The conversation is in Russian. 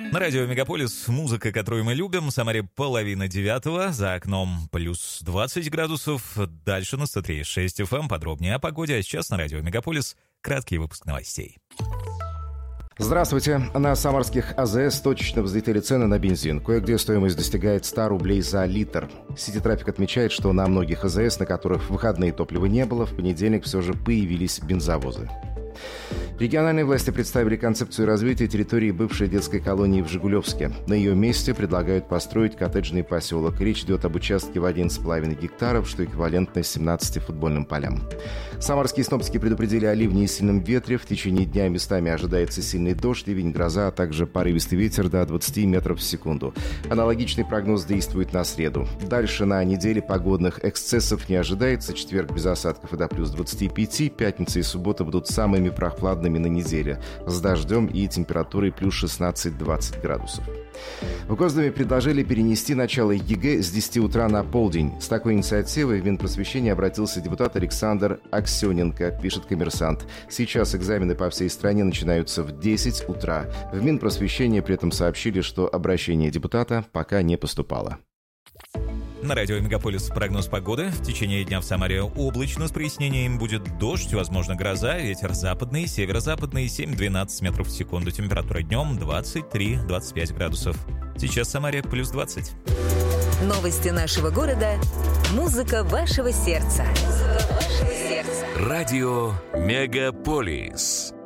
На радио «Мегаполис» музыка, которую мы любим. В Самаре 8:30, за окном плюс 20 градусов. Дальше на 103.6 FM. Подробнее о погоде. А сейчас на радио «Мегаполис» краткий выпуск новостей. Здравствуйте. На самарских АЗС точечно взлетели цены на бензин. Кое-где стоимость достигает 100 рублей за литр. Сити Трафик отмечает, что на многих АЗС, на которых в выходные топлива не было, в понедельник все же появились бензовозы. Региональные власти представили концепцию развития территории бывшей детской колонии в Жигулевске. На ее месте предлагают построить коттеджный поселок. Речь идет об участке в 11,5 гектаров, что эквивалентно 17 футбольным полям. Самарские синоптики предупредили о ливне и сильном ветре. В течение дня местами ожидается сильный дождь, ливень, гроза, а также порывистый ветер до 20 метров в секунду. Аналогичный прогноз действует на среду. Дальше на неделе погодных эксцессов не ожидается. Четверг без осадков и до плюс 25. Пятница и суббота будут самыми прохладными на неделе, с дождем и температурой плюс 16-20 градусов. В Госдуме предложили перенести начало ЕГЭ с 10 утра на полдень. С такой инициативой в Минпросвещение обратился депутат Александр Аксененко, пишет «Коммерсант». Сейчас экзамены по всей стране начинаются в 10 утра. В Минпросвещение при этом сообщили, что обращение депутата пока не поступало. На радио «Мегаполис» прогноз погоды. В течение дня в Самаре облачно, с прояснением будет дождь, возможно гроза, ветер западный, северо-западный 7-12 метров в секунду. Температура днем 23-25 градусов. Сейчас в Самаре плюс 20. Новости нашего города. Музыка вашего сердца. Радио «Мегаполис».